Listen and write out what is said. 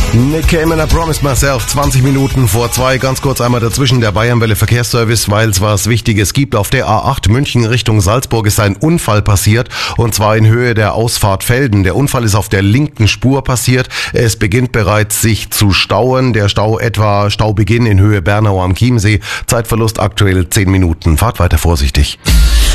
Nick Cayman, I Promised Myself, 20 Minuten vor 2, ganz kurz einmal dazwischen, der Bayernwelle Verkehrsservice, weil es was Wichtiges gibt. Auf der A8 München Richtung Salzburg ist ein Unfall passiert, und zwar in Höhe der Ausfahrt Velden. Der Unfall ist auf der linken Spur passiert. Es beginnt bereits sich zu stauen. Der Stau etwa Staubeginn in Höhe Bernau am Chiemsee. Zeitverlust aktuell 10 Minuten. Fahrt weiter vorsichtig.